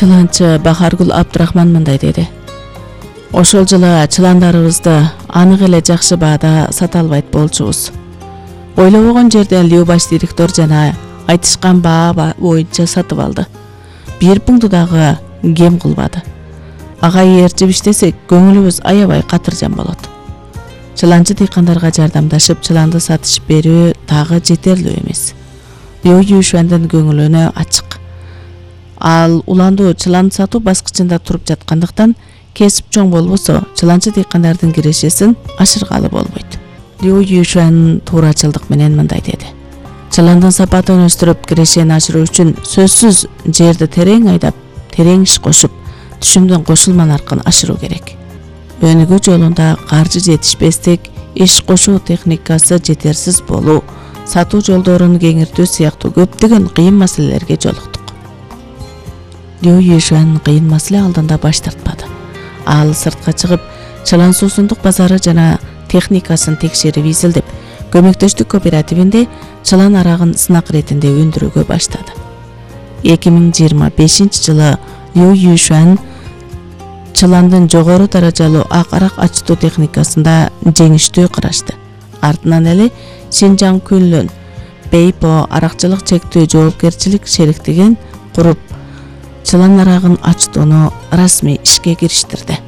Чыланчы Бахаргул Абдрахман мындай деди. Ошол жылы чыландарыбызды анык эле жакшы баада сата албайт болчубуз. Ойлобогон жерден Любаш директор жана айтышкан баа боюнча сатып алды. Бир пункту дагы кем кылбады. Ага ээрчип иштесек, көңүлүбүз аябай катыржан болот. Чыланчы дыйкандарга жардамдашып, чыланды сатышып берүү дагы жетерлүү эмес. Лю Юшуандын көңүлүнө ачык. Ал уланду чылан сатуу баскычында туруп жаткандыктан, кесип чоң болбосо, чыланчы дыйкандардын кирешесин ашыргалы болбойт. Лю Юшуан туурачылдык менен мындай деди. Чыландын сапатын өстүрүп, кирешени ашыруу үчүн сөзсүз жерди терең айдап, терең иш кошуп, түшүмдүн кошулма наркын ашыруу керек. Өнүгүү жолунда каржы жетишпестик, иш кошуу техникасы жетерсиз болуу, сатуу жолдорун кеңиртүү сыяктуу көптөгөн кыйын маселелерге жолуктук. Лю Юшуан кыйын маселе алдында баш тартпады. Ал сыртка чыгып, чылан суусундук базары жана техникасын текшерип изилдеп, көмөктөштүк кооперативинде чылан арагын сынак иретинде өндүрүүгө баштады. 2025 жылы Лю Юшуан чыландын жогору даражалуу ак арак ачтуу техникасында жеңиштүү карашты. Артынан эле Шинжаң Күнлөн Бейпо аракчылык чектүү жоопкерчилик шериктигин куруп, чылан арагын ачтууну расмий ишке кириштирди.